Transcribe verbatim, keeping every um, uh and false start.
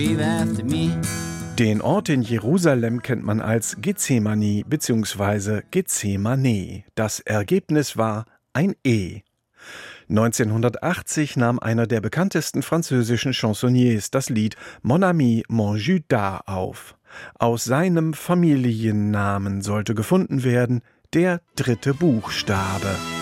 Den Ort in Jerusalem kennt man als Gethsemane bzw. Gethsemane. Das Ergebnis war ein E. neunzehnhundertachtzig nahm einer der bekanntesten französischen Chansonniers das Lied Mon ami, mon Judas auf. Aus seinem Familiennamen sollte gefunden werden der dritte Buchstabe.